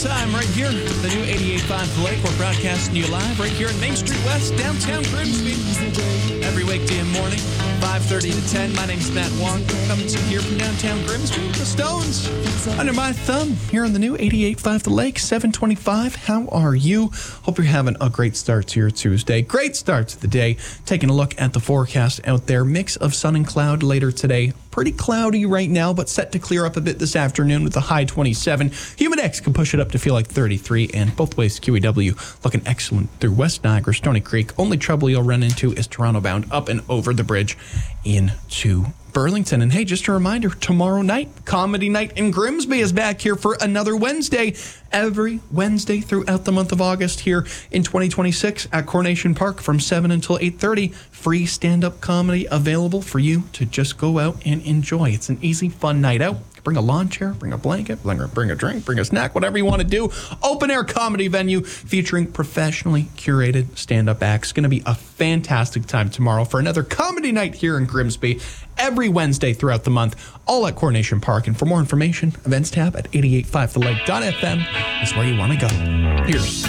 time right here. The new 88.5 The Lake. We're broadcasting you live right here in Main Street West, downtown Grimsby. Every weekday morning, 5:30 to 10. My name's Matt Wong. Coming to you here from downtown Grimsby. The Stones under my thumb here on the new 88.5 The Lake, 725. How are you? Hope you're having a great start to your Tuesday. Great start to the day. Taking a look at the forecast out there. Mix of sun and cloud later today. Pretty cloudy right now, but set to clear up a bit this afternoon with a high 27. Humidex can push it up to feel like 33, and both ways QEW looking excellent through West Niagara, Stony Creek. Only trouble you'll run into is Toronto bound up and over the bridge into Burlington. And hey, just a reminder, tomorrow night, Comedy Night in Grimsby is back here for another Wednesday. Every Wednesday throughout the month of August here in 2026 at Coronation Park from 7 until 8:30. Free stand-up comedy available for you to just go out and enjoy. It's an easy, fun night out. Bring a lawn chair, bring a blanket, bring a drink, bring a snack, whatever you want to do. Open air comedy venue featuring professionally curated stand-up acts. Going to be a fantastic time tomorrow for another comedy night here in Grimsby. Every Wednesday throughout the month, all at Coronation Park. And for more information, events tab at 885thelake.fm is where you want to go. Here's